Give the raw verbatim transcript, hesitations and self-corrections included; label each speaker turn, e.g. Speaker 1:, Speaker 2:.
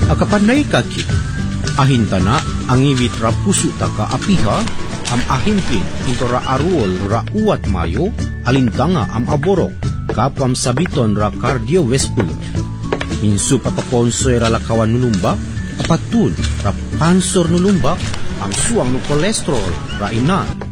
Speaker 1: Akapanay kaki, ahinta na ang iwit ra puso ta ka apiha, am ahimpin ito ra aruol ra uwat mayo, alintanga am aborok, kapam sabiton ra cardiovascular. Minsu papakonsoy ra lakawan nulumba, apatun ra pansor nulumba, ang suang no kolesterol ra ina.